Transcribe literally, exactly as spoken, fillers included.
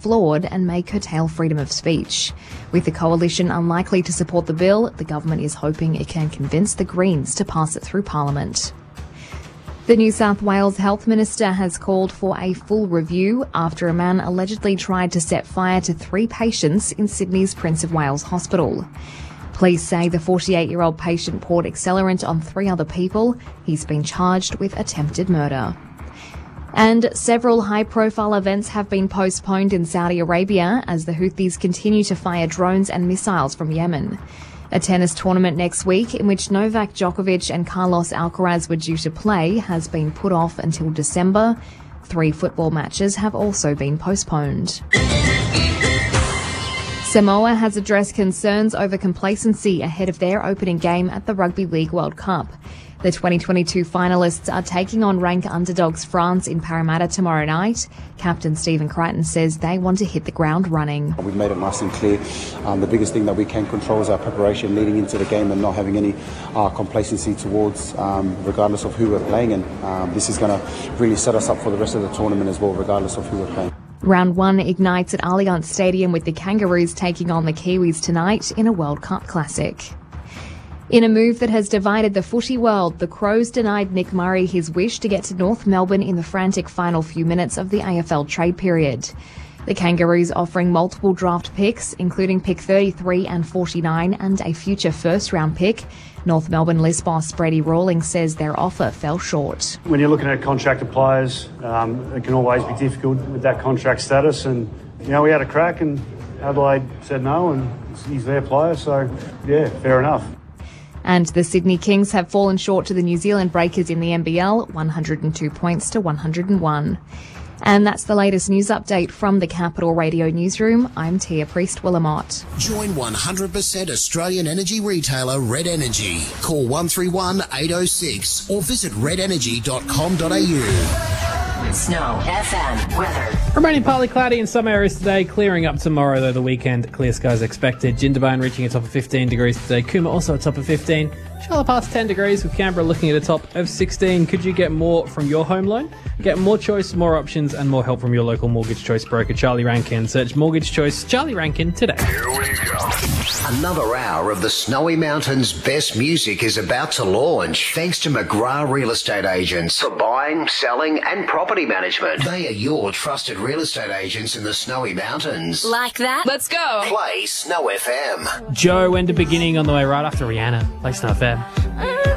flawed and may curtail freedom of speech. With the coalition unlikely to support the bill, the government is hoping it can convince the Greens to pass it through Parliament. The New South Wales Health Minister has called for a full review after a man allegedly tried to set fire to three patients in Sydney's Prince of Wales Hospital. Police say the forty-eight-year-old patient poured accelerant on three other people. He's been charged with attempted murder. And several high-profile events have been postponed in Saudi Arabia as the Houthis continue to fire drones and missiles from Yemen. A tennis tournament next week in which Novak Djokovic and Carlos Alcaraz were due to play has been put off until December. Three football matches have also been postponed. Samoa has addressed concerns over complacency ahead of their opening game at the Rugby League World Cup. The twenty twenty-two finalists are taking on rank underdogs France in Parramatta tomorrow night. Captain Stephen Crichton says they want to hit the ground running. We've made it nice and clear. Um, the biggest thing that we can control is our preparation leading into the game and not having any uh, complacency towards, um, regardless of who we're playing. And um, this is going to really set us up for the rest of the tournament as well, regardless of who we're playing. Round one ignites at Allianz Stadium with the Kangaroos taking on the Kiwis tonight in a World Cup classic. In a move that has divided the footy world, the Crows denied Nick Murray his wish to get to North Melbourne in the frantic final few minutes of the A F L trade period. The Kangaroos offering multiple draft picks, including pick thirty-three and forty-nine and a future first-round pick. North Melbourne List boss Brady Rawlings says their offer fell short. When you're looking at contracted players, um, it can always be difficult with that contract status. And, you know, we had a crack and Adelaide said no and he's their player. So, yeah, fair enough. And the Sydney Kings have fallen short to the New Zealand Breakers in the N B L, one hundred two points to one hundred one. And that's the latest news update from the Capital Radio Newsroom. I'm Tia Priest-Willamott. Join one hundred percent Australian energy retailer Red Energy. Call one three one, eight oh six or visit red energy dot com dot a u. Snow F M weather. Remaining partly cloudy in some areas today, clearing up tomorrow, though the weekend clear skies expected. Jindabyne reaching a top of fifteen degrees today. Cooma also a top of fifteen. Charlotte past ten degrees with Canberra looking at a top of sixteen. Could you get more from your home loan? Get more choice, more options and more help from your local Mortgage Choice broker, Charlie Rankin. Search Mortgage Choice Charlie Rankin today. Here we go. Another hour of the Snowy Mountains' best music is about to launch thanks to McGrath Real Estate Agents for buying, selling and property management. They are your trusted real estate agents in the Snowy Mountains. Like that? Let's go. Play Snow F M. Joe, end of beginning on the way right after Rihanna. Play Snow F M.